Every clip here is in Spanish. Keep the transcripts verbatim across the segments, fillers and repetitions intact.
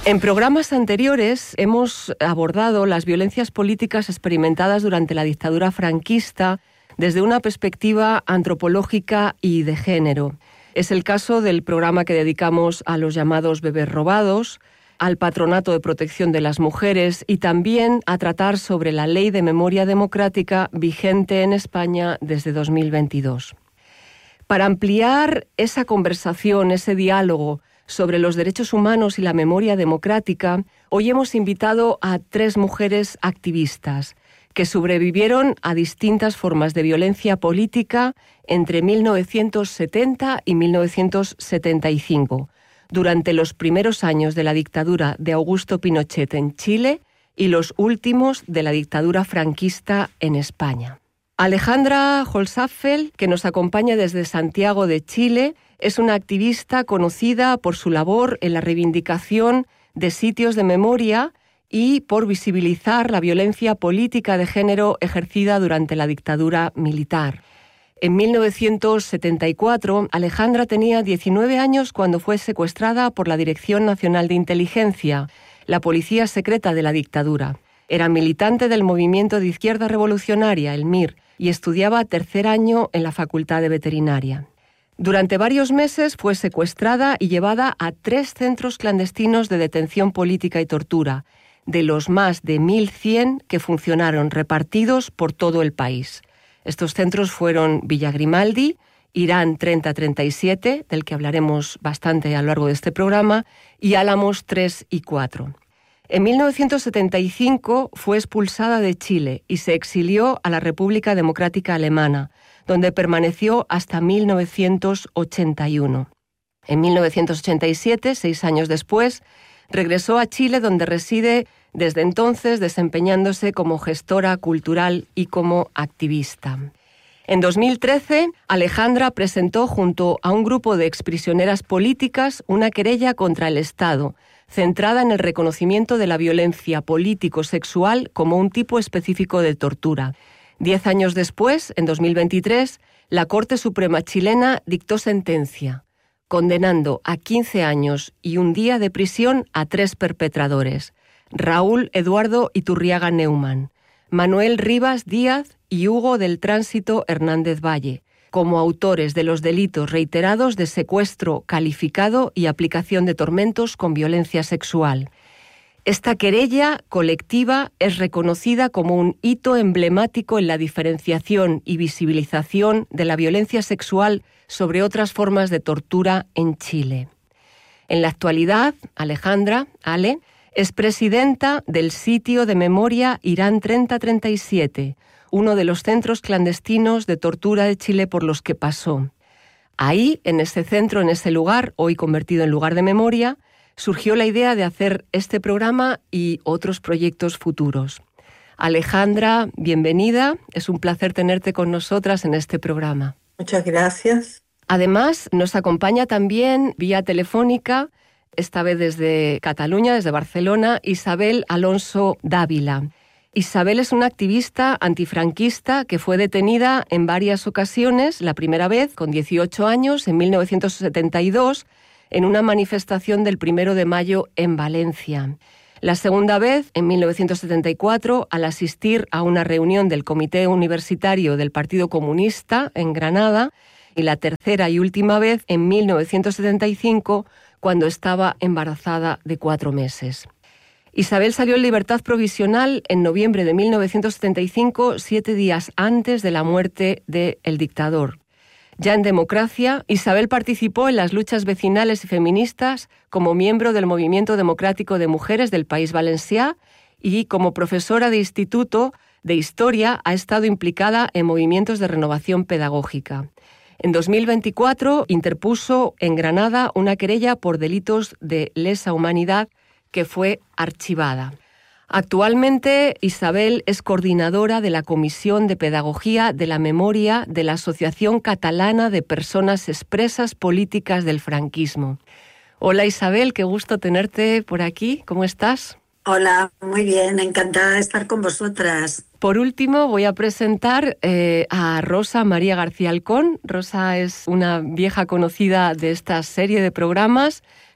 En programas anteriores hemos abordado las violencias políticas experimentadas durante la dictadura franquista desde una perspectiva antropológica y de género. Es el caso del programa que dedicamos a los llamados bebés robados, al Patronato de Protección de las Mujeres y también a tratar sobre la Ley de Memoria Democrática vigente en España desde dos mil veintidós. Para ampliar esa conversación, ese diálogo sobre los derechos humanos y la memoria democrática, hoy hemos invitado a tres mujeres activistas que sobrevivieron a distintas formas de violencia política entre mil novecientos setenta y mil novecientos setenta y cinco, durante los primeros años de la dictadura de Augusto Pinochet en Chile y los últimos de la dictadura franquista en España. Alejandra Holzapfel, que nos acompaña desde Santiago de Chile, es una activista conocida por su labor en la reivindicación de sitios de memoria y por visibilizar la violencia política de género ejercida durante la dictadura militar. En mil novecientos setenta y cuatro, Alejandra tenía diecinueve años cuando fue secuestrada por la Dirección Nacional de Inteligencia, la policía secreta de la dictadura. Era militante del movimiento de izquierda revolucionaria, el M I R, y estudiaba tercer año en la Facultad de Veterinaria. Durante varios meses fue secuestrada y llevada a tres centros clandestinos de detención política y tortura, de los más de mil cien que funcionaron repartidos por todo el país. Estos centros fueron Villa Grimaldi, Irán treinta treinta y siete, del que hablaremos bastante a lo largo de este programa, y Álamos tres y cuatro. En mil novecientos setenta y cinco fue expulsada de Chile y se exilió a la República Democrática Alemana, donde permaneció hasta mil novecientos ochenta y uno. En mil novecientos ochenta y siete, seis años después, regresó a Chile, donde reside desde entonces desempeñándose como gestora cultural y como activista. En dos mil trece, Alejandra presentó junto a un grupo de exprisioneras políticas una querella contra el Estado, centrada en el reconocimiento de la violencia político-sexual como un tipo específico de tortura. Diez años después, en dos mil veintitrés, la Corte Suprema chilena dictó sentencia, condenando a quince años y un día de prisión a tres perpetradores: Raúl Eduardo Iturriaga Neumann, Manuel Rivas Díaz y Hugo del Tránsito Hernández Valle, como autores de los delitos reiterados de secuestro calificado y aplicación de tormentos con violencia sexual. Esta querella colectiva es reconocida como un hito emblemático en la diferenciación y visibilización de la violencia sexual sobre otras formas de tortura en Chile. En la actualidad, Alejandra, Ale, es presidenta del sitio de memoria Irán treinta treinta y siete, uno de los centros clandestinos de tortura de Chile por los que pasó. Ahí, en ese centro, en ese lugar, hoy convertido en lugar de memoria, surgió la idea de hacer este programa y otros proyectos futuros. Alejandra, bienvenida. Es un placer tenerte con nosotras en este programa. Muchas gracias. Además, nos acompaña también vía telefónica, esta vez desde Cataluña, desde Barcelona, Isabel Alonso Dávila. Isabel es una activista antifranquista que fue detenida en varias ocasiones, la primera vez con dieciocho años, en mil novecientos setenta y dos, en una manifestación del primero de mayo en Valencia. La segunda vez, en mil novecientos setenta y cuatro, al asistir a una reunión del Comité Universitario del Partido Comunista en Granada, y la tercera y última vez, en mil novecientos setenta y cinco, cuando estaba embarazada de cuatro meses. Isabel salió en libertad provisional en noviembre de mil novecientos setenta y cinco, siete días antes de la muerte del dictador. Ya en democracia, Isabel participó en las luchas vecinales y feministas como miembro del Movimiento Democrático de Mujeres del País Valencià y como profesora de instituto de historia ha estado implicada en movimientos de renovación pedagógica. En dos mil veinticuatro interpuso en Granada una querella por delitos de lesa humanidad que fue archivada. Actualmente, Isabel es coordinadora de la Comisión de Pedagogía de la Memoria de la Asociación Catalana de Personas Expresas Políticas del Franquismo. Hola Isabel, qué gusto tenerte por aquí. ¿Cómo estás? Hola, muy bien, encantada de estar con vosotras. Por último, voy a presentar eh, a Rosa María García Alcón. Rosa es una vieja conocida de esta serie de programas.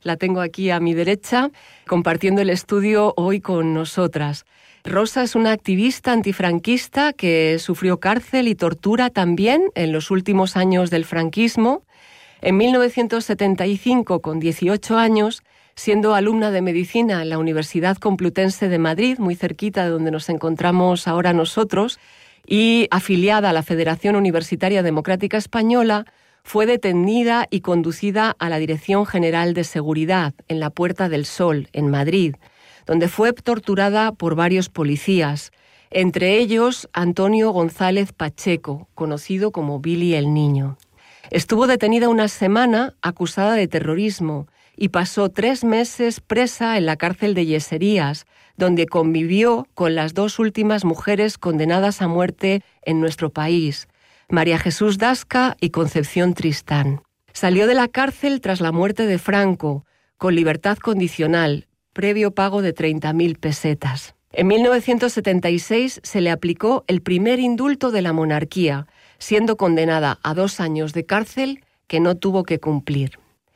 La tengo aquí a mi derecha, compartiendo el estudio hoy con nosotras. Rosa es una activista antifranquista que sufrió cárcel y tortura también en los últimos años del franquismo. En mil novecientos setenta y cinco, con dieciocho años, siendo alumna de medicina en la Universidad Complutense de Madrid, muy cerquita de donde nos encontramos ahora nosotros, y afiliada a la Federación Universitaria Democrática Española, fue detenida y conducida a la Dirección General de Seguridad, en la Puerta del Sol, en Madrid, donde fue torturada por varios policías, entre ellos Antonio González Pacheco, conocido como Billy el Niño. Estuvo detenida una semana acusada de terrorismo y pasó tres meses presa en la cárcel de Yeserías, donde convivió con las dos últimas mujeres condenadas a muerte en nuestro país, María Jesús Dasca y Concepción Tristán. Salió de la cárcel tras la muerte de Franco, con libertad condicional, previo pago de treinta mil pesetas. En mil novecientos setenta y seis se le aplicó el primer indulto de la monarquía, siendo condenada a dos años de cárcel que no tuvo que cumplir.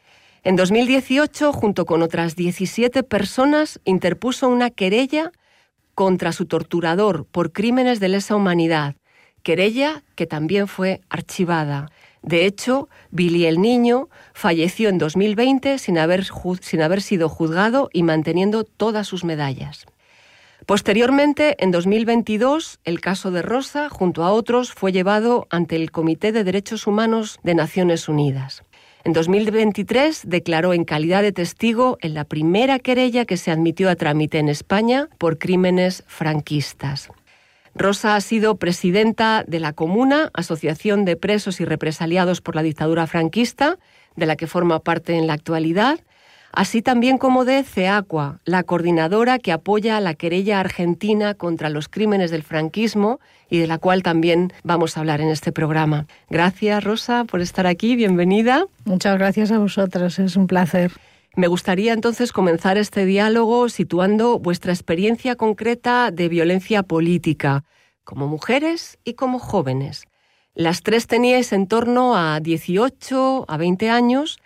En dos mil dieciocho, junto con otras diecisiete personas, interpuso una querella contra su torturador por crímenes de lesa humanidad, querella que también fue archivada. De hecho, Billy el Niño falleció en dos mil veinte sin haber, sin haber sido juzgado y manteniendo todas sus medallas. Posteriormente, en dos mil veintidós, el caso de Rosa, junto a otros, fue llevado ante el Comité de Derechos Humanos de Naciones Unidas. En dos mil veintitrés declaró en calidad de testigo en la primera querella que se admitió a trámite en España por crímenes franquistas. Rosa ha sido presidenta de la Comuna, Asociación de Presos y Represaliados por la Dictadura Franquista, de la que forma parte en la actualidad, así también como de CEACUA, la coordinadora que apoya la querella argentina contra los crímenes del franquismo y de la cual también vamos a hablar en este programa. Gracias, Rosa, por estar aquí. Bienvenida. Muchas gracias a vosotras, es un placer. Me gustaría entonces comenzar este diálogo situando vuestra experiencia concreta de violencia política, como mujeres y como jóvenes. Las tres teníais en torno a dieciocho, a veinte años,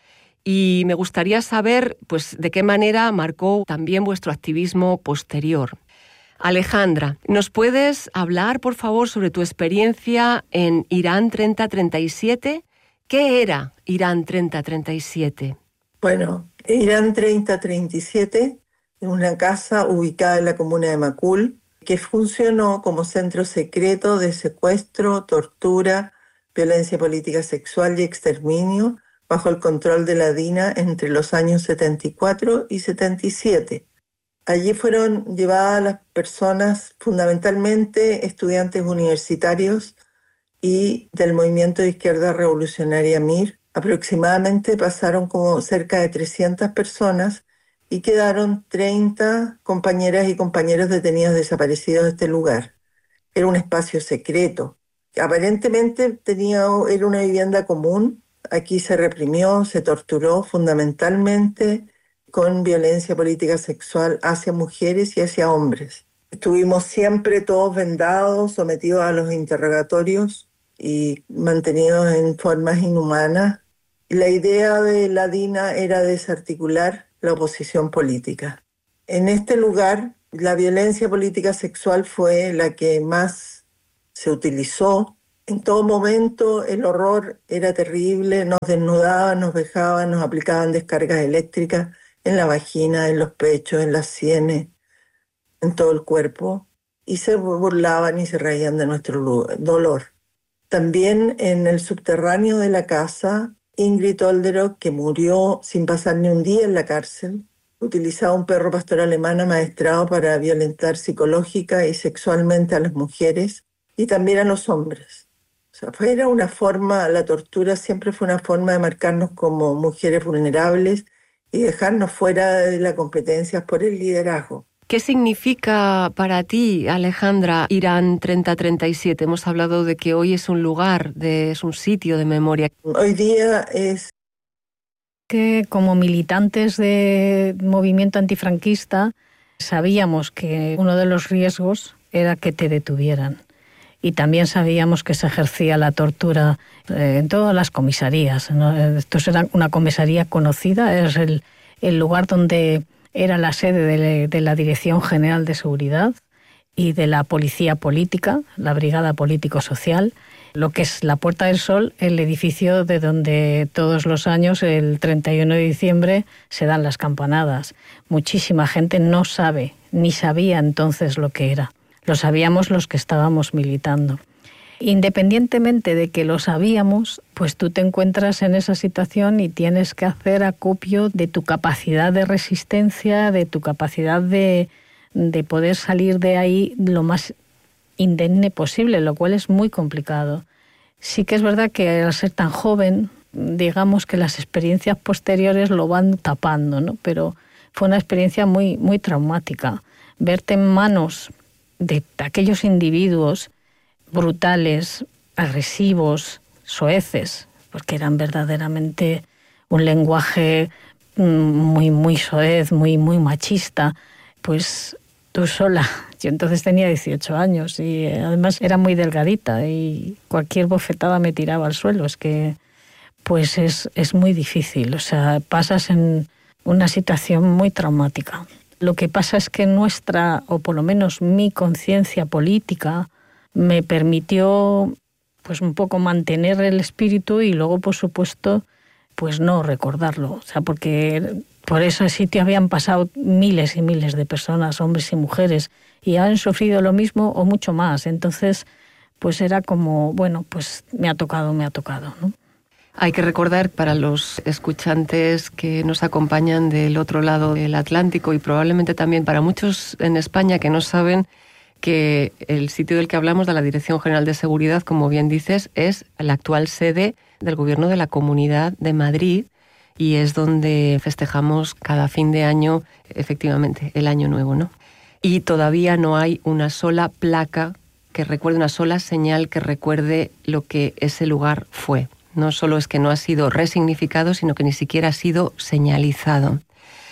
y me gustaría saber, pues, de qué manera marcó también vuestro activismo posterior. Alejandra, ¿nos puedes hablar, por favor, sobre tu experiencia en Irán treinta treinta y siete? ¿Qué era Irán treinta treinta y siete? Bueno, Irán treinta treinta y siete es una casa ubicada en la comuna de Macul que funcionó como centro secreto de secuestro, tortura, violencia política sexual y exterminio bajo el control de la DINA entre los años setenta y cuatro y setenta y siete. Allí fueron llevadas las personas, fundamentalmente estudiantes universitarios y del movimiento de izquierda revolucionaria M I R. Aproximadamente pasaron como cerca de trescientas personas y quedaron treinta compañeras y compañeros detenidos desaparecidos de este lugar. Era un espacio secreto. Aparentemente tenía, era una vivienda común. Aquí se reprimió, se torturó fundamentalmente con violencia política sexual hacia mujeres y hacia hombres. Estuvimos siempre todos vendados, sometidos a los interrogatorios y mantenidos en formas inhumanas. La idea de la DINA era desarticular la oposición política. En este lugar, la violencia política sexual fue la que más se utilizó. En todo momento el horror era terrible, nos desnudaban, nos vejaban, nos aplicaban descargas eléctricas en la vagina, en los pechos, en las sienes, en todo el cuerpo, y se burlaban y se reían de nuestro dolor. También en el subterráneo de la casa, Ingrid Olderock, que murió sin pasar ni un día en la cárcel, utilizaba un perro pastor alemán amaestrado para violentar psicológica y sexualmente a las mujeres y también a los hombres. O sea, era una forma, la tortura siempre fue una forma de marcarnos como mujeres vulnerables y dejarnos fuera de la competencia por el liderazgo. ¿Qué significa para ti, Alejandra, Irán treinta treinta y siete? Hemos hablado de que hoy es un lugar, de, es un sitio de memoria. Hoy día es... que como militantes del movimiento antifranquista sabíamos que uno de los riesgos era que te detuvieran. Y también sabíamos que se ejercía la tortura eh, en todas las comisarías, ¿no? Esto era una comisaría conocida, es el, el lugar donde era la sede de, de la Dirección General de Seguridad y de la Policía Política, la Brigada Político-Social, lo que es la Puerta del Sol, el edificio de donde todos los años, el treinta y uno de diciembre, se dan las campanadas. Muchísima gente no sabe, ni sabía entonces lo que era. Lo sabíamos los que estábamos militando. Independientemente de que lo sabíamos, pues tú te encuentras en esa situación y tienes que hacer acopio de tu capacidad de resistencia, de tu capacidad de, de poder salir de ahí lo más indemne posible, lo cual es muy complicado. Sí que es verdad que al ser tan joven, digamos que las experiencias posteriores lo van tapando, ¿no? Pero fue una experiencia muy, muy traumática. Verte en manos de aquellos individuos brutales, agresivos, soeces, porque eran verdaderamente un lenguaje muy, muy soez, muy, muy machista, pues tú sola. Yo entonces tenía dieciocho años y además era muy delgadita y cualquier bofetada me tiraba al suelo. Es que pues es, es muy difícil, o sea, pasas en una situación muy traumática. Lo que pasa es que nuestra, o por lo menos mi conciencia política, me permitió pues un poco mantener el espíritu y luego, por supuesto, pues no recordarlo. O sea, porque por ese sitio habían pasado miles y miles de personas, hombres y mujeres, y han sufrido lo mismo o mucho más. Entonces, pues era como, bueno, pues me ha tocado, me ha tocado, ¿no? Hay que recordar para los escuchantes que nos acompañan del otro lado del Atlántico y probablemente también para muchos en España que no saben que el sitio del que hablamos, de la Dirección General de Seguridad, como bien dices, es la actual sede del Gobierno de la Comunidad de Madrid y es donde festejamos cada fin de año, efectivamente, el Año Nuevo, ¿no? Y todavía no hay una sola placa que recuerde, una sola señal que recuerde lo que ese lugar fue. No solo es que no ha sido resignificado, sino que ni siquiera ha sido señalizado.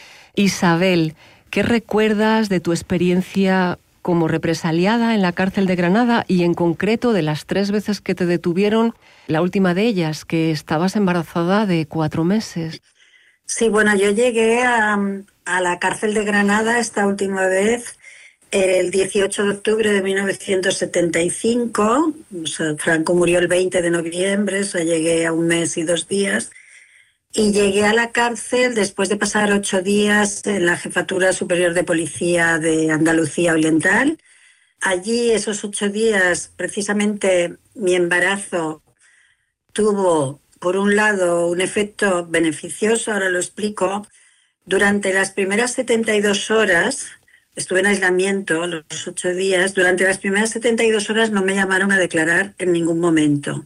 Isabel, ¿qué recuerdas de tu experiencia como represaliada en la cárcel de Granada y en concreto de las tres veces que te detuvieron, la última de ellas, que estabas embarazada de cuatro meses? Sí, bueno, yo llegué a, a la cárcel de Granada esta última vez el dieciocho de octubre de mil novecientos setenta y cinco. O sea, Franco murió el veinte de noviembre, o sea, llegué a un mes y dos días. Y llegué a la cárcel después de pasar ocho días en la Jefatura Superior de Policía de Andalucía Oriental. Allí, esos ocho días, precisamente mi embarazo tuvo, por un lado, un efecto beneficioso, ahora lo explico. Durante las primeras setenta y dos horas, estuve en aislamiento los ocho días, durante las primeras setenta y dos horas no me llamaron a declarar en ningún momento.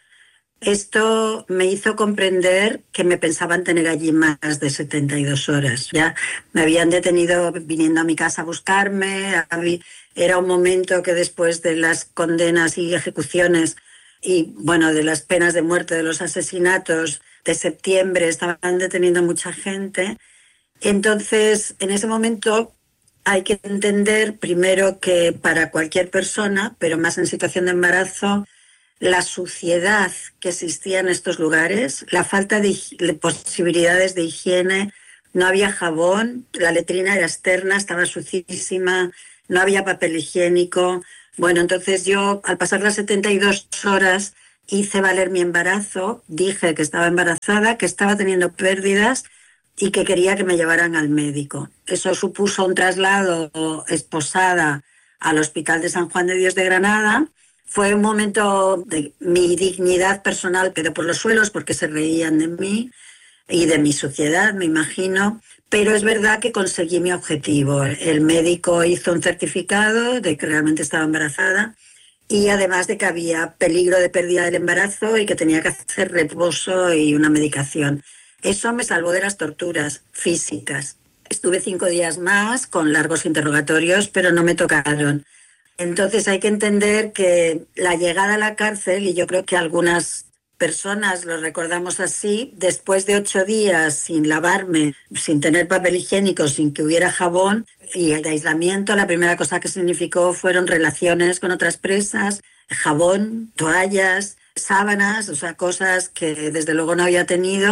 Esto me hizo comprender que me pensaban tener allí más de setenta y dos horas. Ya me habían detenido viniendo a mi casa a buscarme. Era un momento que después de las condenas y ejecuciones y, bueno, de las penas de muerte, de los asesinatos de septiembre, estaban deteniendo mucha gente. Entonces, en ese momento hay que entender primero que para cualquier persona, pero más en situación de embarazo, la suciedad que existía en estos lugares, la falta de, de posibilidades de higiene, no había jabón, la letrina era externa, estaba sucísima, no había papel higiénico. Bueno, entonces yo, al pasar las setenta y dos horas, hice valer mi embarazo, dije que estaba embarazada, que estaba teniendo pérdidas y que quería que me llevaran al médico. Eso supuso un traslado esposada al Hospital de San Juan de Dios de Granada. Fue un momento de mi dignidad personal, pero por los suelos, porque se reían de mí y de mi sociedad, me imagino. Pero es verdad que conseguí mi objetivo. El médico hizo un certificado de que realmente estaba embarazada y además de que había peligro de pérdida del embarazo y que tenía que hacer reposo y una medicación. Eso me salvó de las torturas físicas. Estuve cinco días más con largos interrogatorios, pero no me tocaron. Entonces hay que entender que la llegada a la cárcel, y yo creo que algunas personas lo recordamos así, después de ocho días sin lavarme, sin tener papel higiénico, sin que hubiera jabón y el de aislamiento, la primera cosa que significó fueron relaciones con otras presas, jabón, toallas, sábanas, o sea, cosas que desde luego no había tenido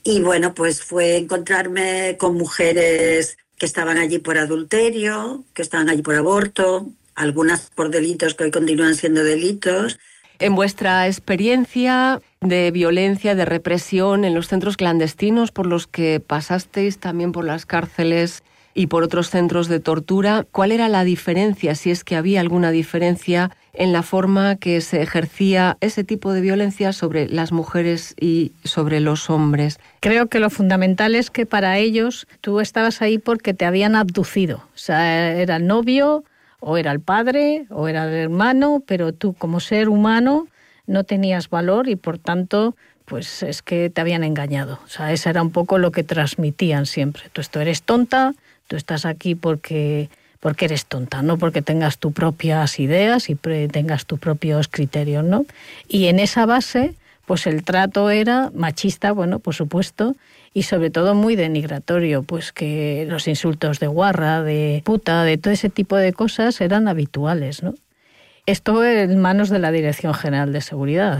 Y bueno, pues fue encontrarme con mujeres que estaban allí por adulterio, que estaban allí por aborto, algunas por delitos que hoy continúan siendo delitos. En vuestra experiencia de violencia, de represión en los centros clandestinos por los que pasasteis, también por las cárceles y por otros centros de tortura, ¿cuál era la diferencia, si es que había alguna diferencia, en la forma que se ejercía ese tipo de violencia sobre las mujeres y sobre los hombres? Creo que lo fundamental es que para ellos tú estabas ahí porque te habían abducido. O sea, era el novio, o era el padre, o era el hermano, pero tú como ser humano no tenías valor y por tanto pues es que te habían engañado. O sea, eso era un poco lo que transmitían siempre. Tú esto eres tonta, tú estás aquí porque, porque eres tonta, no porque tengas tus propias ideas y pre, tengas tus propios criterios, ¿no? Y en esa base, pues el trato era machista, bueno, por supuesto, y sobre todo muy denigratorio, pues que los insultos de guarra, de puta, de todo ese tipo de cosas eran habituales, ¿no? Esto en manos de la Dirección General de Seguridad.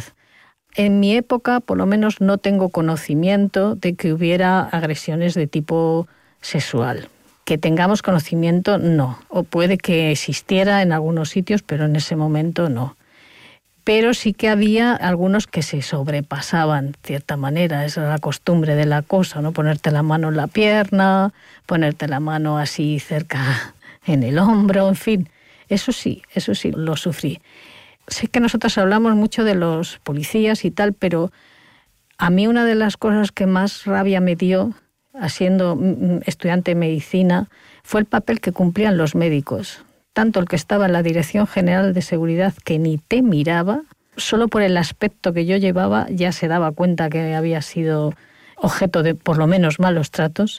En mi época, por lo menos, no tengo conocimiento de que hubiera agresiones de tipo sexual. Que tengamos conocimiento, no. O puede que existiera en algunos sitios, pero en ese momento no. Pero sí que había algunos que se sobrepasaban, de cierta manera. Esa era la costumbre de la cosa, ¿no? Ponerte la mano en la pierna, ponerte la mano así cerca en el hombro, en fin. Eso sí, eso sí, lo sufrí. Sé que nosotros hablamos mucho de los policías y tal, pero a mí una de las cosas que más rabia me dio, siendo estudiante de medicina, fue el papel que cumplían los médicos. Tanto el que estaba en la Dirección General de Seguridad, que ni te miraba, solo por el aspecto que yo llevaba ya se daba cuenta que había sido objeto de por lo menos malos tratos,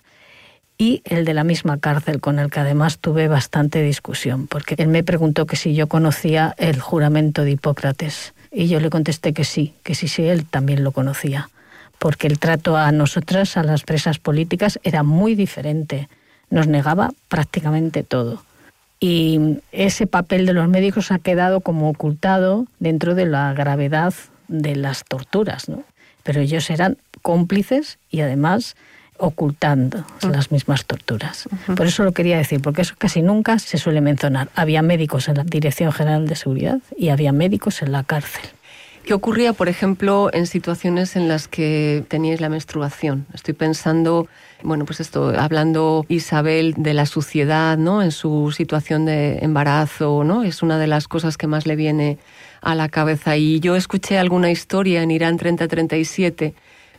y el de la misma cárcel, con el que además tuve bastante discusión, porque él me preguntó que si yo conocía el juramento de Hipócrates, y yo le contesté que sí, que sí, sí, él también lo conocía, porque el trato a nosotras, a las presas políticas, era muy diferente, nos negaba prácticamente todo. Y ese papel de los médicos ha quedado como ocultado dentro de la gravedad de las torturas, ¿no? Pero ellos eran cómplices y además ocultando uh-huh. las mismas torturas. Uh-huh. Por eso lo quería decir, porque eso casi nunca se suele mencionar. Había médicos en la Dirección General de Seguridad y había médicos en la cárcel. ¿Qué ocurría, por ejemplo, en situaciones en las que teníais la menstruación? Estoy pensando, bueno, pues esto, hablando Isabel de la suciedad, ¿no? En su situación de embarazo, ¿no? Es una de las cosas que más le viene a la cabeza. Y yo escuché alguna historia en Irán treinta treinta y siete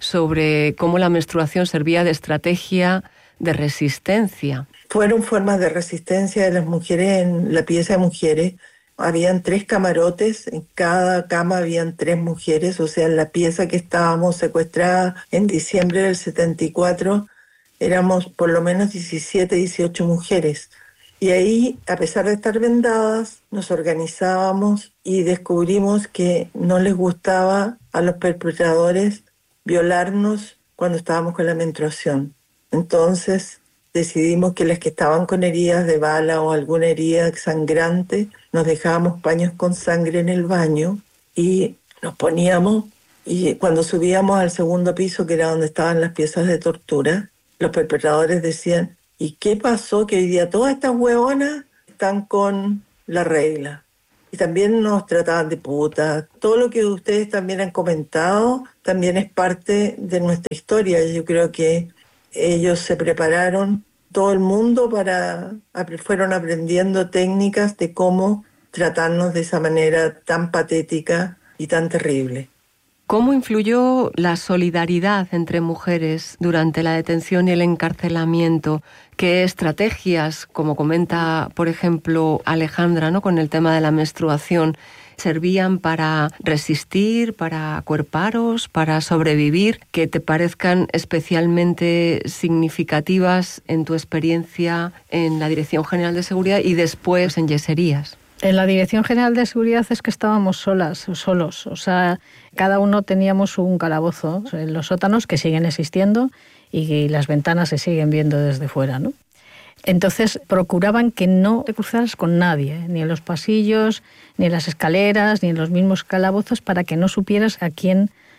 sobre cómo la menstruación servía de estrategia de resistencia. Fueron formas de resistencia de las mujeres en la pieza de mujeres. Habían tres camarotes, en cada cama habían tres mujeres, o sea, en la pieza que estábamos secuestradas en diciembre del setenta y cuatro éramos por lo menos diecisiete, dieciocho mujeres. Y ahí, a pesar de estar vendadas, nos organizábamos y descubrimos que no les gustaba a los perpetradores violarnos cuando estábamos con la menstruación. Entonces decidimos que las que estaban con heridas de bala o alguna herida sangrante, nos dejábamos paños con sangre en el baño y nos poníamos, y cuando subíamos al segundo piso, que era donde estaban las piezas de tortura, los perpetradores decían: ¿y qué pasó? Que hoy día todas estas huevonas están con la regla. Y también nos trataban de putas. Todo lo que ustedes también han comentado también es parte de nuestra historia. Yo creo que ellos se prepararon, todo el mundo, para fueron aprendiendo técnicas de cómo tratarnos de esa manera tan patética y tan terrible. ¿Cómo influyó la solidaridad entre mujeres durante la detención y el encarcelamiento? ¿Qué estrategias, como comenta, por ejemplo, Alejandra, ¿no?, con el tema de la menstruación, servían para resistir, para acuerparos, para sobrevivir, que te parezcan especialmente significativas en tu experiencia en la Dirección General de Seguridad y después en Yeserías? En la Dirección General de Seguridad es que estábamos solas, solos, o sea, cada uno teníamos un calabozo en los sótanos que siguen existiendo y las ventanas se siguen viendo desde fuera, ¿no? Entonces procuraban que no te cruzaras con nadie, ni en los pasillos, ni en las escaleras, ni en los mismos calabozos, para que no supieras a quién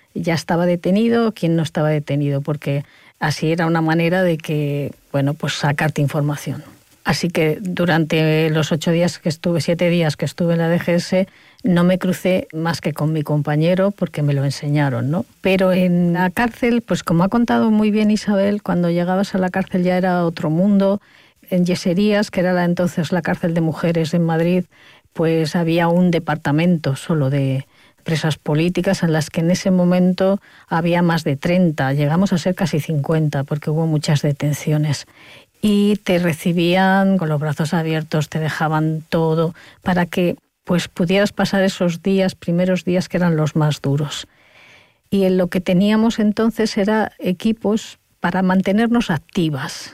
ya estaba detenido, quién no estaba detenido, porque así era una manera de que, bueno, pues sacarte información. Así que durante los ocho días que estuve, siete días que estuve en la D G S, no me crucé más que con mi compañero porque me lo enseñaron, ¿no? Pero en la cárcel, pues como ha contado muy bien Isabel, cuando llegabas a la cárcel ya era otro mundo. En Yeserías, que era la, entonces la cárcel de mujeres en Madrid, pues había un departamento solo de presas políticas en las que en ese momento había más de treinta, llegamos a ser casi cincuenta porque hubo muchas detenciones. Y te recibían con los brazos abiertos, te dejaban todo para que pues pudieras pasar esos días, primeros días que eran los más duros. Y en lo que teníamos entonces era equipos para mantenernos activas.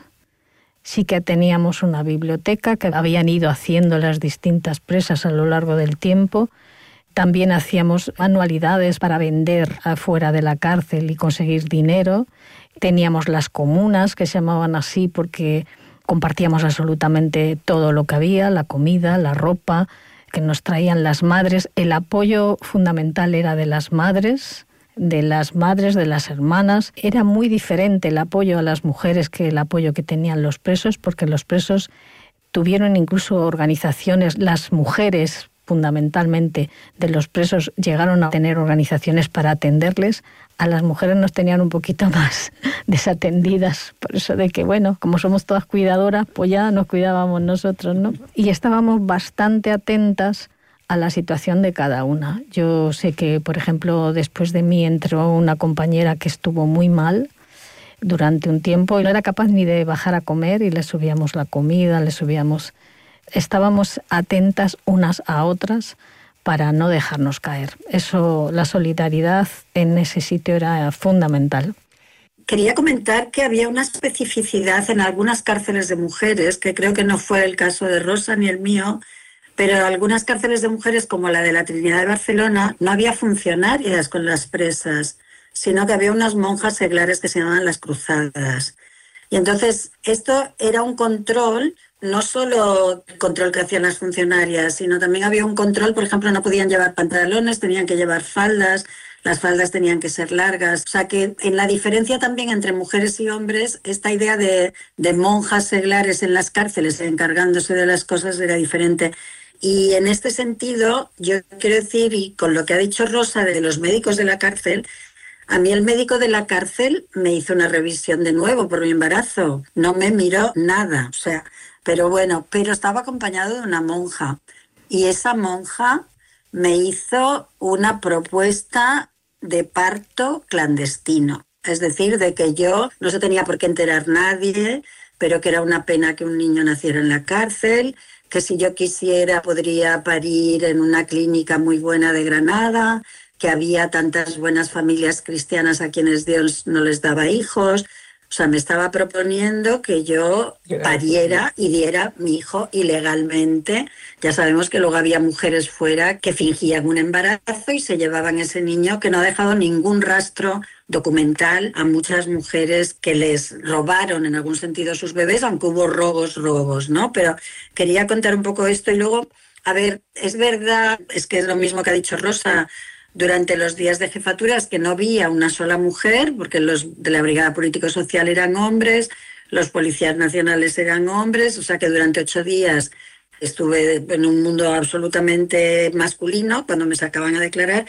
Sí que teníamos una biblioteca que habían ido haciendo las distintas presas a lo largo del tiempo. También hacíamos manualidades para vender afuera de la cárcel y conseguir dinero. Teníamos las comunas, que se llamaban así porque compartíamos absolutamente todo lo que había, la comida, la ropa, que nos traían las madres. El apoyo fundamental era de las madres, de las madres, de las hermanas. Era muy diferente el apoyo a las mujeres que el apoyo que tenían los presos, porque los presos tuvieron incluso organizaciones, las mujeres fundamentalmente de los presos llegaron a tener organizaciones para atenderles. A las mujeres nos tenían un poquito más desatendidas, por eso de que, bueno, como somos todas cuidadoras, pues ya nos cuidábamos nosotros, ¿no? Y estábamos bastante atentas a la situación de cada una. Yo sé que, por ejemplo, después de mí entró una compañera que estuvo muy mal durante un tiempo y no era capaz ni de bajar a comer y le subíamos la comida, le subíamos... Estábamos atentas unas a otras para no dejarnos caer. Eso, la solidaridad en ese sitio era fundamental. Quería comentar que había una especificidad en algunas cárceles de mujeres, que creo que no fue el caso de Rosa ni el mío, pero en algunas cárceles de mujeres, como la de la Trinidad de Barcelona, no había funcionarias con las presas, sino que había unas monjas seglares que se llamaban las cruzadas. Y entonces esto era un control, no solo el control que hacían las funcionarias, sino también había un control, por ejemplo, no podían llevar pantalones, tenían que llevar faldas, las faldas tenían que ser largas. O sea que en la diferencia también entre mujeres y hombres, esta idea de, de monjas seglares en las cárceles encargándose de las cosas era diferente. Y en este sentido, yo quiero decir, y con lo que ha dicho Rosa de los médicos de la cárcel, a mí el médico de la cárcel me hizo una revisión de nuevo por mi embarazo. No me miró nada, o sea, pero bueno, pero estaba acompañado de una monja. Y esa monja me hizo una propuesta de parto clandestino. Es decir, de que yo no se tenía por qué enterar nadie, pero que era una pena que un niño naciera en la cárcel, que si yo quisiera podría parir en una clínica muy buena de Granada, que había tantas buenas familias cristianas a quienes Dios no les daba hijos. O sea, me estaba proponiendo que yo pariera y diera mi hijo ilegalmente. Ya sabemos que luego había mujeres fuera que fingían un embarazo y se llevaban ese niño, que no ha dejado ningún rastro documental a muchas mujeres que les robaron en algún sentido sus bebés, aunque hubo robos, robos, ¿no? Pero quería contar un poco esto y luego, a ver, es verdad, es que es lo mismo que ha dicho Rosa, durante los días de jefaturas que no había una sola mujer, porque los de la Brigada Político-Social eran hombres, los policías nacionales eran hombres, o sea que durante ocho días estuve en un mundo absolutamente masculino cuando me sacaban a declarar.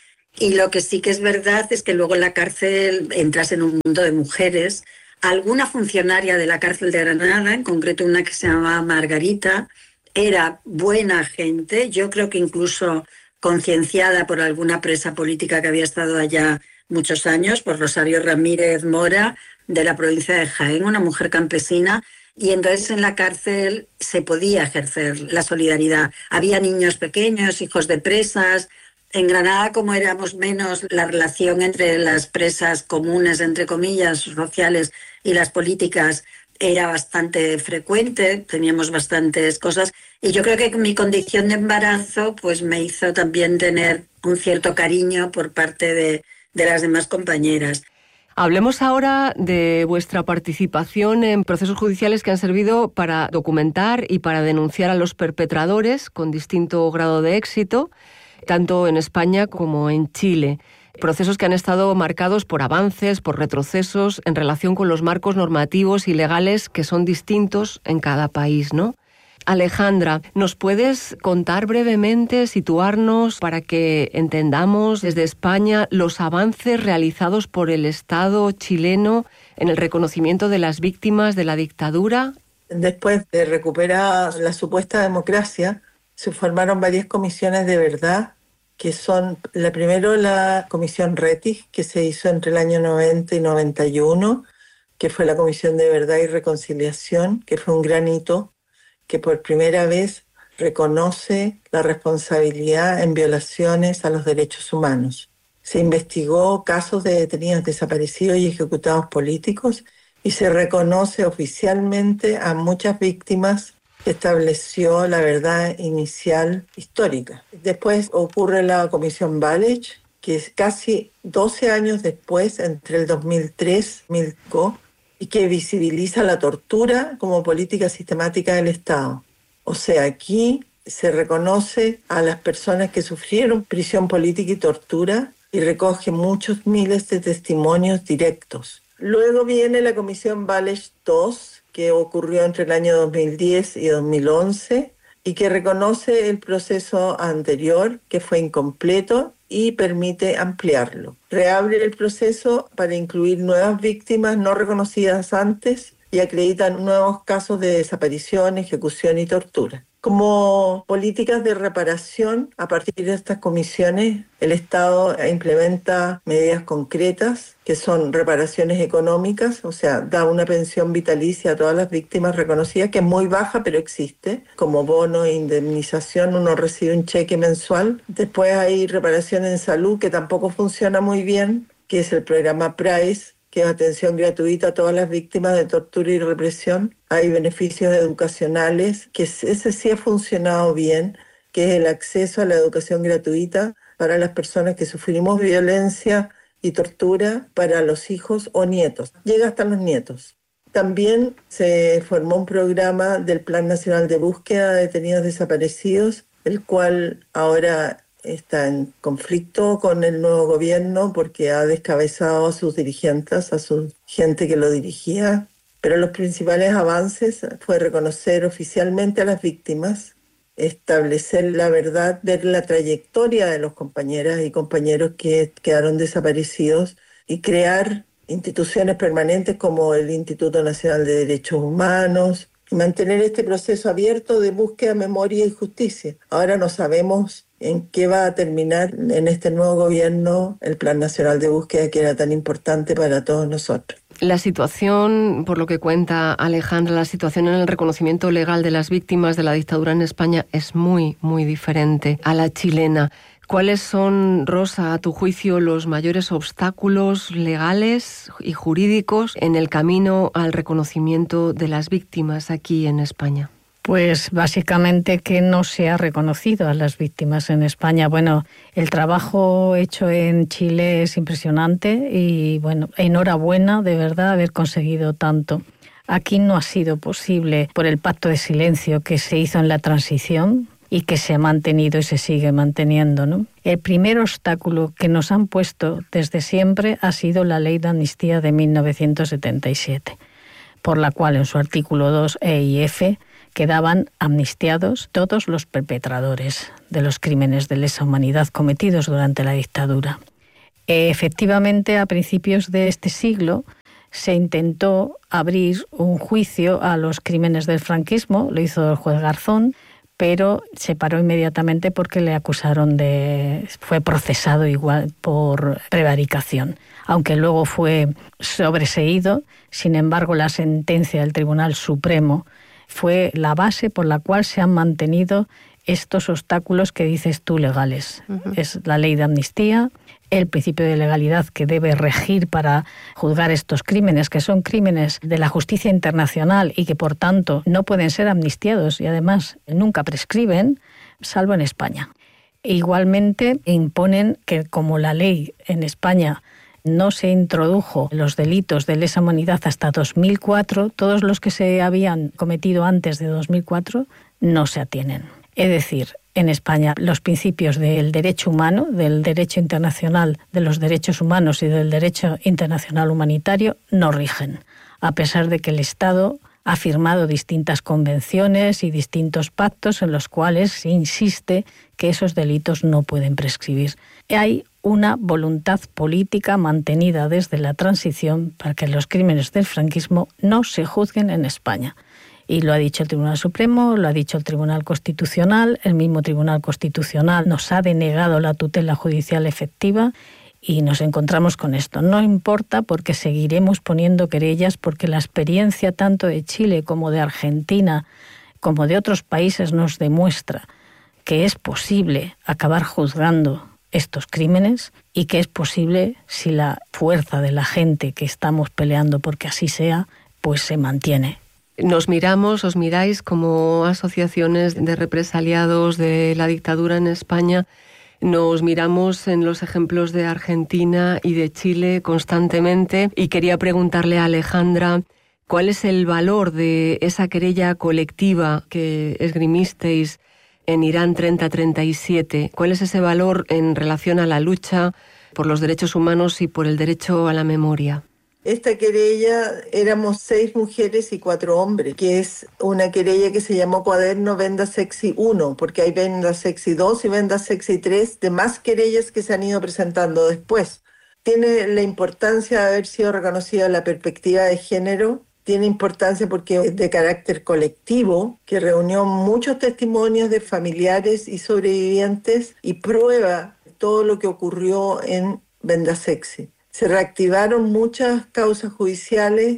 Y lo que sí que es verdad es que luego en la cárcel entras en un mundo de mujeres. Alguna funcionaria de la cárcel de Granada, en concreto una que se llamaba Margarita, era buena gente, yo creo que incluso concienciada por alguna presa política que había estado allá muchos años, por Rosario Ramírez Mora, de la provincia de Jaén, una mujer campesina, y entonces en la cárcel se podía ejercer la solidaridad. Había niños pequeños, hijos de presas. En Granada, como éramos menos, la relación entre las presas comunes, entre comillas, sociales, y las políticas era bastante frecuente, teníamos bastantes cosas, y yo creo que mi condición de embarazo pues me hizo también tener un cierto cariño por parte de, de las demás compañeras. Hablemos ahora de vuestra participación en procesos judiciales que han servido para documentar y para denunciar a los perpetradores con distinto grado de éxito, tanto en España como en Chile. procesos que han estado marcados por avances, por retrocesos en relación con los marcos normativos y legales que son distintos en cada país, ¿no? Alejandra, ¿nos puedes contar brevemente, situarnos para que entendamos desde España los avances realizados por el Estado chileno en el reconocimiento de las víctimas de la dictadura? Después de recuperar la supuesta democracia, se formaron varias comisiones de verdad, que son, la primero la Comisión Rettig, que se hizo entre el año noventa y noventa y uno, que fue la Comisión de Verdad y Reconciliación, que fue un gran hito, que por primera vez reconoce la responsabilidad en violaciones a los derechos humanos. Se investigó casos de detenidos desaparecidos y ejecutados políticos y se reconoce oficialmente a muchas víctimas. Estableció la verdad inicial histórica. Después ocurre la Comisión Walech, que es casi doce años después, entre el dos mil tres y dos mil cinco, y que visibiliza la tortura como política sistemática del Estado. O sea, aquí se reconoce a las personas que sufrieron prisión política y tortura y recoge muchos miles de testimonios directos. Luego viene la Comisión Walech dos, que ocurrió entre el año dos mil diez y dos mil once y que reconoce el proceso anterior, que fue incompleto, y permite ampliarlo. Reabre el proceso para incluir nuevas víctimas no reconocidas antes y acreditan nuevos casos de desaparición, ejecución y tortura. Como políticas de reparación, a partir de estas comisiones, el Estado implementa medidas concretas que son reparaciones económicas, o sea, da una pensión vitalicia a todas las víctimas reconocidas, que es muy baja, pero existe, como bono e indemnización, uno recibe un cheque mensual. Después hay reparación en salud, que tampoco funciona muy bien, que es el programa PRICE, que es atención gratuita a todas las víctimas de tortura y represión. Hay beneficios educacionales, que ese sí ha funcionado bien, que es el acceso a la educación gratuita para las personas que sufrimos violencia y tortura, para los hijos o nietos. Llega hasta los nietos. También se formó un programa del Plan Nacional de Búsqueda de Detenidos Desaparecidos, el cual ahora está en conflicto con el nuevo gobierno porque ha descabezado a sus dirigentes, a su gente que lo dirigía. Pero los principales avances fue reconocer oficialmente a las víctimas, establecer la verdad, ver la trayectoria de los compañeras y compañeros que quedaron desaparecidos y crear instituciones permanentes como el Instituto Nacional de Derechos Humanos y mantener este proceso abierto de búsqueda, memoria y justicia. Ahora no sabemos en qué va a terminar en este nuevo gobierno el Plan Nacional de Búsqueda, que era tan importante para todos nosotros. La situación, por lo que cuenta Alejandra, la situación en el reconocimiento legal de las víctimas de la dictadura en España es muy, muy diferente a la chilena. ¿Cuáles son, Rosa, a tu juicio, los mayores obstáculos legales y jurídicos en el camino al reconocimiento de las víctimas aquí en España? Pues básicamente que no se ha reconocido a las víctimas en España. Bueno, el trabajo hecho en Chile es impresionante y, bueno, enhorabuena de verdad haber conseguido tanto. Aquí no ha sido posible por el pacto de silencio que se hizo en la transición y que se ha mantenido y se sigue manteniendo, ¿no? El primer obstáculo que nos han puesto desde siempre ha sido la Ley de Amnistía de mil novecientos setenta y siete, por la cual en su artículo dos E y F quedaban amnistiados todos los perpetradores de los crímenes de lesa humanidad cometidos durante la dictadura. Efectivamente, a principios de este siglo se intentó abrir un juicio a los crímenes del franquismo, lo hizo el juez Garzón, pero se paró inmediatamente porque le acusaron de... fue procesado igual por prevaricación, aunque luego fue sobreseído. Sin embargo, la sentencia del Tribunal Supremo fue la base por la cual se han mantenido estos obstáculos que dices tú legales. Uh-huh. Es la ley de amnistía, el principio de legalidad que debe regir para juzgar estos crímenes, que son crímenes de la justicia internacional y que por tanto no pueden ser amnistiados y además nunca prescriben, salvo en España. E igualmente imponen que, como la ley en España no se introdujo los delitos de lesa humanidad hasta dos mil cuatro, todos los que se habían cometido antes de dos mil cuatro no se atienen. Es decir, en España los principios del derecho humano, del derecho internacional, de los derechos humanos y del derecho internacional humanitario no rigen, a pesar de que el Estado ha firmado distintas convenciones y distintos pactos en los cuales se insiste que esos delitos no pueden prescribir. Hay una voluntad política mantenida desde la transición para que los crímenes del franquismo no se juzguen en España. Y lo ha dicho el Tribunal Supremo, lo ha dicho el Tribunal Constitucional, el mismo Tribunal Constitucional nos ha denegado la tutela judicial efectiva y nos encontramos con esto. No importa porque seguiremos poniendo querellas porque la experiencia tanto de Chile como de Argentina como de otros países nos demuestra que es posible acabar juzgando estos crímenes y que es posible si la fuerza de la gente que estamos peleando porque así sea, pues se mantiene. Nos miramos, os miráis como asociaciones de represaliados de la dictadura en España, nos miramos en los ejemplos de Argentina y de Chile constantemente y quería preguntarle a Alejandra cuál es el valor de esa querella colectiva que esgrimisteis en Irán treinta treinta y siete. ¿Cuál es ese valor en relación a la lucha por los derechos humanos y por el derecho a la memoria? Esta querella éramos seis mujeres y cuatro hombres, que es una querella que se llamó Cuaderno Venda Sexy uno, porque hay Venda Sexy dos y Venda Sexy tres de más querellas que se han ido presentando después. Tiene la importancia de haber sido reconocida la perspectiva de género, tiene importancia porque es de carácter colectivo, que reunió muchos testimonios de familiares y sobrevivientes y prueba todo lo que ocurrió en Venda Sexy. Se reactivaron muchas causas judiciales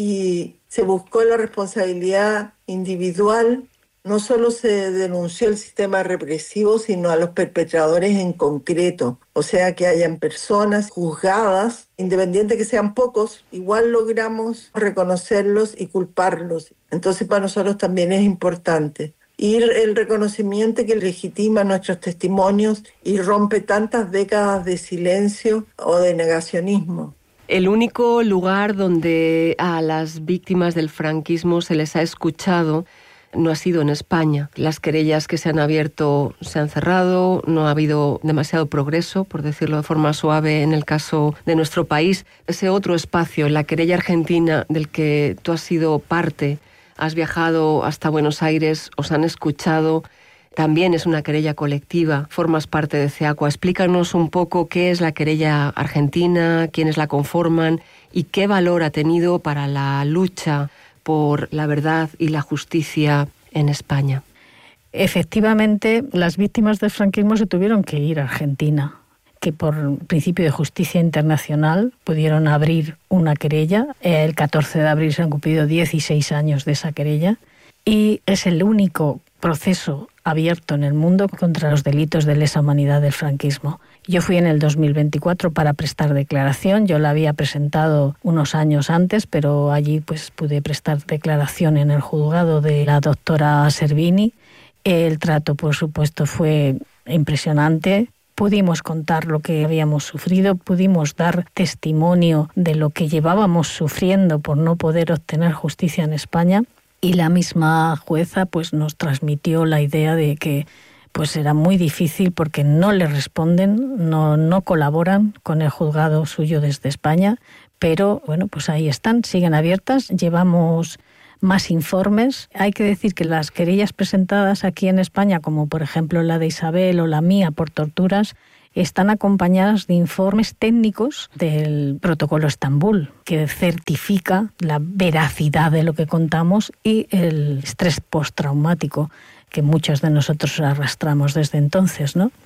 y se buscó la responsabilidad individual. No solo se denunció el sistema represivo, sino a los perpetradores en concreto. O sea, que hayan personas juzgadas, independiente que sean pocos, igual logramos reconocerlos y culparlos. Entonces, para nosotros también es importante. Y el reconocimiento que legitima nuestros testimonios y rompe tantas décadas de silencio o de negacionismo. El único lugar donde a las víctimas del franquismo se les ha escuchado no ha sido en España. Las querellas que se han abierto se han cerrado, no ha habido demasiado progreso, por decirlo de forma suave, en el caso de nuestro país. Ese otro espacio, la querella argentina del que tú has sido parte, has viajado hasta Buenos Aires, os han escuchado, también es una querella colectiva, formas parte de CEACUA. Explícanos un poco qué es la querella argentina, quiénes la conforman y qué valor ha tenido para la lucha por la verdad y la justicia en España. Efectivamente, las víctimas del franquismo se tuvieron que ir a Argentina, que por principio de justicia internacional pudieron abrir una querella. El catorce de abril se han cumplido dieciséis años de esa querella y es el único proceso abierto en el mundo contra los delitos de lesa humanidad del franquismo. Yo fui en el dos mil veinticuatro para prestar declaración. Yo la había presentado unos años antes, pero allí pues pude prestar declaración en el juzgado de la doctora Servini. El trato, por supuesto, fue impresionante. Pudimos contar lo que habíamos sufrido, pudimos dar testimonio de lo que llevábamos sufriendo por no poder obtener justicia en España. Y la misma jueza pues nos transmitió la idea de que pues era muy difícil porque no le responden, no, no colaboran con el juzgado suyo desde España, pero bueno, pues ahí están, siguen abiertas, llevamos más informes. Hay que decir que las querellas presentadas aquí en España, como por ejemplo la de Isabel o la mía por torturas, están acompañadas de informes técnicos del protocolo Estambul, que certifica la veracidad de lo que contamos y el estrés postraumático que muchos de nosotros arrastramos desde entonces, ¿no?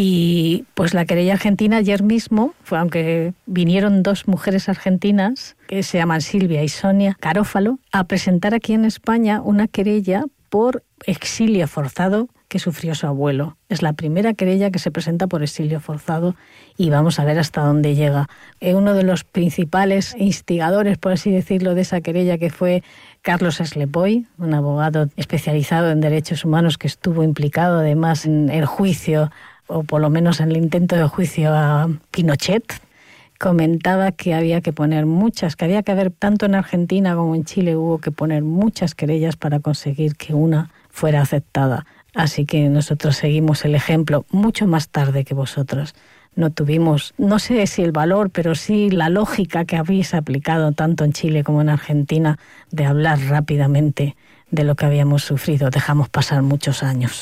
Y pues la querella argentina ayer mismo, fue, aunque vinieron dos mujeres argentinas, que se llaman Silvia y Sonia Carófalo, a presentar aquí en España una querella por exilio forzado que sufrió su abuelo. Es la primera querella que se presenta por exilio forzado y vamos a ver hasta dónde llega. Eh, uno de los principales instigadores, por así decirlo, de esa querella, que fue Carlos Eslepoy, un abogado especializado en derechos humanos que estuvo implicado además en el juicio, o por lo menos en el intento de juicio a Pinochet, comentaba que había que poner muchas, que había que haber, tanto en Argentina como en Chile, hubo que poner muchas querellas para conseguir que una fuera aceptada. Así que nosotros seguimos el ejemplo mucho más tarde que vosotros. No tuvimos, no sé si el valor, pero sí la lógica que habéis aplicado tanto en Chile como en Argentina de hablar rápidamente de lo que habíamos sufrido. Dejamos pasar muchos años.